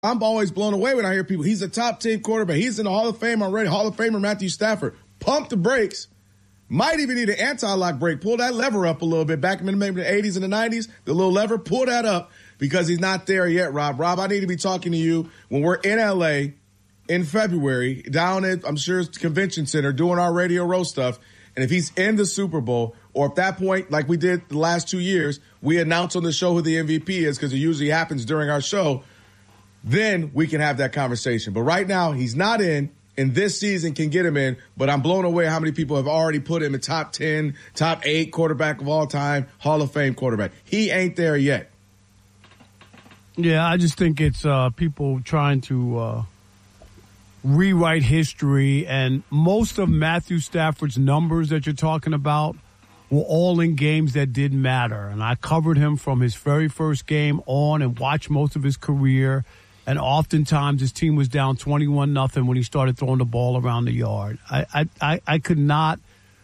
I'm always blown away when I hear people, he's a top 10 quarterback. He's in the Hall of Fame already. Hall of Famer Matthew Stafford. Pump the brakes. Might even need an anti-lock brake. Pull that lever up a little bit. Back in maybe the 80s and the 90s, the little lever, pull that up because he's not there yet, Rob. Rob, I need to be talking to you when we're in L.A. in February, down at, I'm sure, it's the convention center, doing our Radio Row stuff. And if he's in the Super Bowl, or at that point, like we did the last 2 years, we announce on the show who the MVP is because it usually happens during our show, then we can have that conversation. But right now, he's not in. And this season can get him in, but I'm blown away how many people have already put him in top 10, top 8 quarterback of all time, Hall of Fame quarterback. He ain't there yet. Yeah, I just think it's people trying to rewrite history, and most of Matthew Stafford's numbers that you're talking about were all in games that didn't matter. And I covered him from his very first game on and watched most of his career. And oftentimes his team was down 21-0 when he started throwing the ball around the yard. I could not.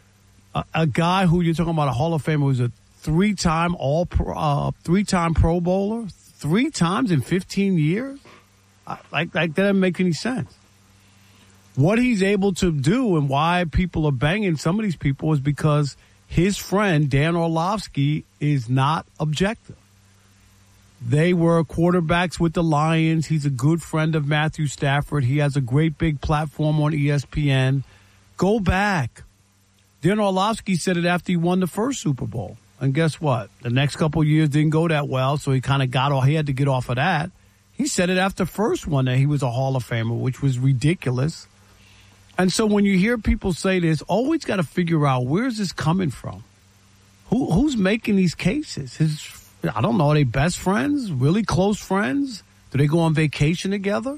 A guy who you're talking about, a Hall of Famer, who's a three-time Pro Bowler, 3 times in 15 years. Like that doesn't make any sense. What he's able to do and why people are banging some of these people is because his friend Dan Orlovsky is not objective. They were quarterbacks with the Lions. He's a good friend of Matthew Stafford. He has a great big platform on ESPN. Go back. Dan Orlovsky said it after he won the first Super Bowl. And guess what? The next couple of years didn't go that well, so he kind of got off. He had to get off of that. He said it after the first one that he was a Hall of Famer, which was ridiculous. And so when you hear people say this, always got to figure out where is this coming from? Who's making these cases? I don't know. Are they best friends? Really close friends? Do they go on vacation together?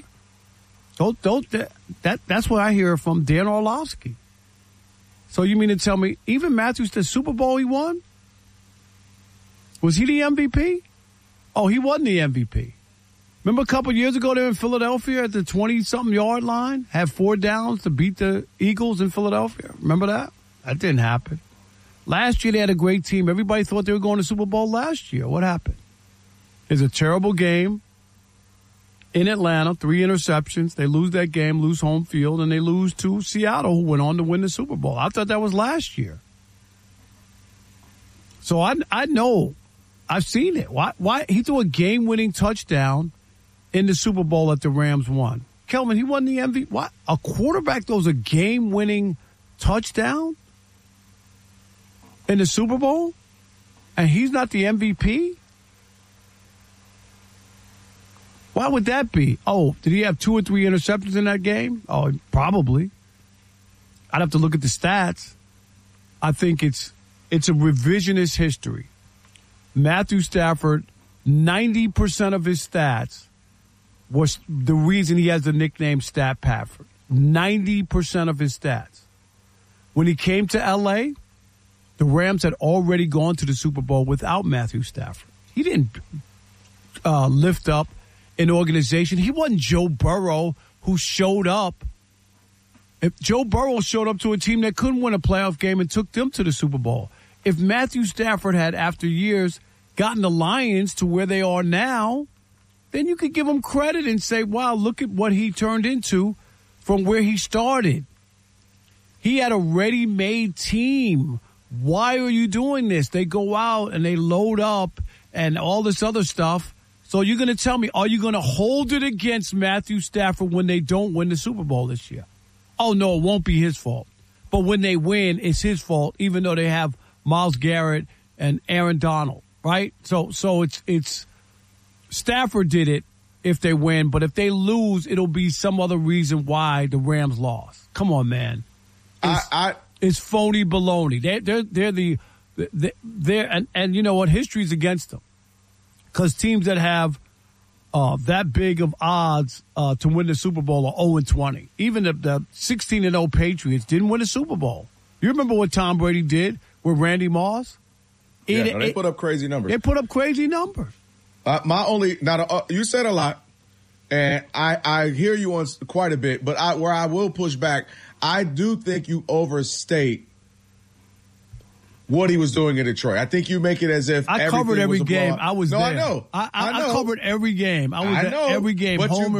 That's what I hear from Dan Orlovsky. So you mean to tell me even Matthews, the Super Bowl he won? Was he the MVP? Oh, he wasn't the MVP. Remember a couple years ago they were in Philadelphia at the 20-something yard line? Had 4 downs to beat the Eagles in Philadelphia. Remember that? That didn't happen. Last year, they had a great team. Everybody thought they were going to Super Bowl last year. What happened? It's a terrible game in Atlanta, 3 interceptions. They lose that game, lose home field, and they lose to Seattle, who went on to win the Super Bowl. I thought that was last year. So I know. I've seen it. Why? He threw a game-winning touchdown in the Super Bowl that the Rams won. Kelvin, he won the MVP. What? A quarterback throws a game-winning touchdown in the Super Bowl, and he's not the MVP? Why would that be? Oh, did he have 2 or 3 interceptions in that game? Oh, probably. I'd have to look at the stats. I think it's a revisionist history. Matthew Stafford, 90% of his stats was the reason he has the nickname Stat Pafford. 90% of his stats. When he came to L.A., the Rams had already gone to the Super Bowl without Matthew Stafford. He didn't lift up an organization. He wasn't Joe Burrow who showed up. If Joe Burrow showed up to a team that couldn't win a playoff game and took them to the Super Bowl. If Matthew Stafford had, after years, gotten the Lions to where they are now, then you could give him credit and say, wow, look at what he turned into from where he started. He had a ready-made team. Why are you doing this? They go out and they load up and all this other stuff. So you're going to tell me, are you going to hold it against Matthew Stafford when they don't win the Super Bowl this year? Oh, no, it won't be his fault. But when they win, it's his fault, even though they have Myles Garrett and Aaron Donald, right? So it's Stafford did it if they win, but if they lose, it'll be some other reason why the Rams lost. Come on, man. It's phony baloney. They're and you know what? History's against them because teams that have that big of odds to win the Super Bowl are 0-20. Even the 16-0 Patriots didn't win a Super Bowl. You remember what Tom Brady did with Randy Moss? They put up crazy numbers. They put up crazy numbers. You said a lot, and I hear you on quite a bit, but where I will push back, I do think you overstate what he was doing in Detroit. I think you make it as if I covered every game. I was there. I know. I covered every game. I was at every game. But Home